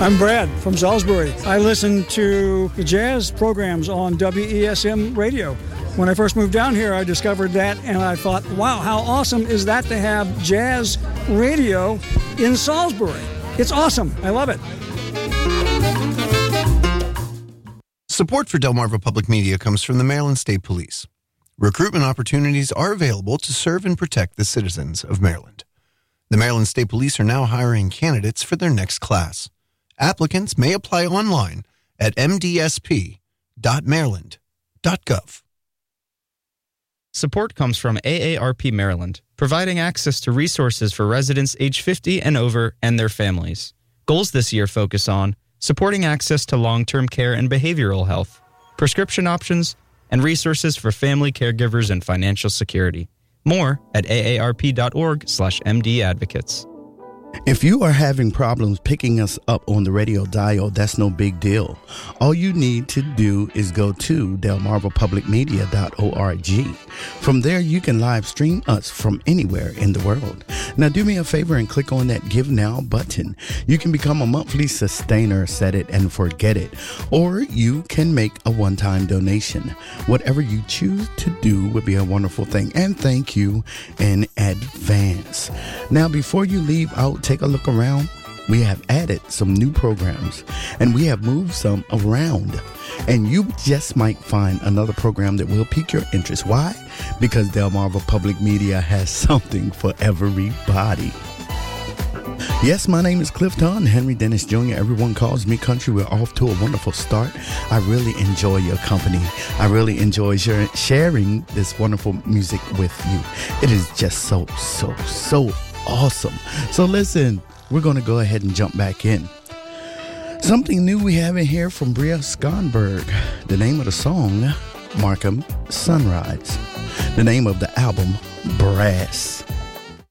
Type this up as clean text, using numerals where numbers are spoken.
I'm Brad from Salisbury. I listen to the jazz programs on WESM radio. When I first moved down here, I discovered that, and I thought, wow, how awesome is that to have jazz radio in Salisbury? It's awesome. I love it. Support for Delmarva Public Media comes from the Maryland State Police. Recruitment opportunities are available to serve and protect the citizens of Maryland. The Maryland State Police are now hiring candidates for their next class. Applicants may apply online at mdsp.maryland.gov. Support comes from AARP Maryland, providing access to resources for residents age 50 and over and their families. Goals this year focus on supporting access to long-term care and behavioral health, prescription options, and resources for family caregivers and financial security. More at aarp.org/MDadvocates. If you are having problems picking us up on the radio dial, that's no big deal. All you need to do is go to delmarvapublicmedia.org. From there, you can live stream us from anywhere in the world. Now, do me a favor and click on that Give Now button. You can become a monthly sustainer, set it and forget it. Or you can make a one-time donation. Whatever you choose to do would be a wonderful thing. And thank you in advance. Now, before you leave out, take a look around. We have added some new programs and we have moved some around, and you just might find another program that will pique your interest. Why? Because Delmarva Public Media has something for everybody. Yes, my name is Clifton Henry Dennis Jr. Everyone calls me Country. We're off to a wonderful start. I really enjoy your company. I really enjoy sharing this wonderful music with you. It is just so awesome. So listen, we're going to go ahead and jump back in. Something new we have in here from Bria Skonberg. The name of the song, Markham Sunrise. The name of the album, Brass.